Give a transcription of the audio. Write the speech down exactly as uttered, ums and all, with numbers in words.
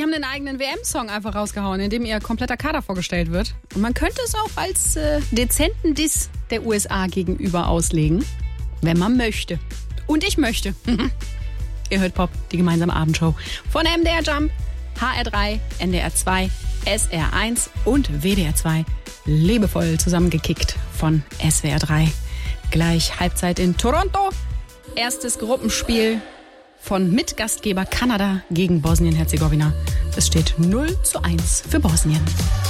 die haben einen eigenen W M-Song einfach rausgehauen, in dem ihr kompletter Kader vorgestellt wird. Und man könnte es auch als äh, dezenten Diss der U S A gegenüber auslegen, wenn man möchte. Und ich möchte. Ihr hört Pop, die gemeinsame Abendshow von M D R Jump, H R drei, N D R zwei, S R eins und W D R zwei. Liebevoll zusammengekickt von S W R drei. Gleich Halbzeit in Toronto. Erstes Gruppenspiel von Mitgastgeber Kanada gegen Bosnien-Herzegowina. Es steht null zu eins für Bosnien.